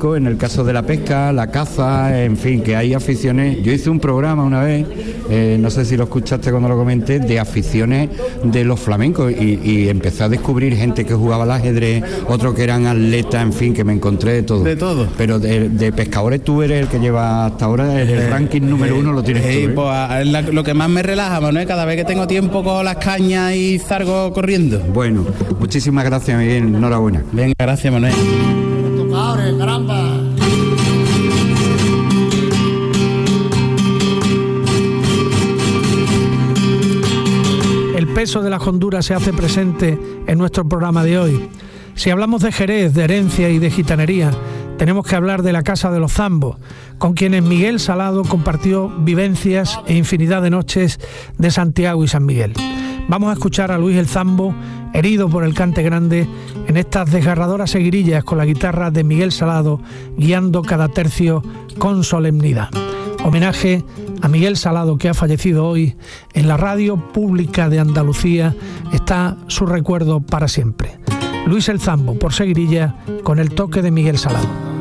flamenco, en el caso de la pesca, la caza, en fin, que hay aficiones. Yo hice un programa una vez, no sé si lo escuchaste cuando lo comenté, de aficiones de los flamencos y empecé a descubrir gente que jugaba al ajedrez, otros que eran atletas, en fin, que me encontré de todo. De todo. Pero de pescadores tú eres el que lleva hasta ahora el ranking número 1, lo tienes tú. Pues, lo que más me relaja, Manuel, cada vez que tengo tiempo cojo las cañas y salgo corriendo. Bueno, muchísimas gracias, Miguel, enhorabuena. Venga, gracias, Manuel. El peso de las honduras se hace presente en nuestro programa de hoy. Si hablamos de Jerez, de herencia y de gitanería, tenemos que hablar de la Casa de los Zambos, con quienes Miguel Salado compartió vivencias e infinidad de noches de Santiago y San Miguel. Vamos a escuchar a Luis el Zambo, herido por el cante grande, en estas desgarradoras seguirillas con la guitarra de Miguel Salado, guiando cada tercio con solemnidad. Homenaje a Miguel Salado, que ha fallecido hoy. En la radio pública de Andalucía está su recuerdo para siempre. Luis el Zambo, por seguirilla, con el toque de Miguel Salado.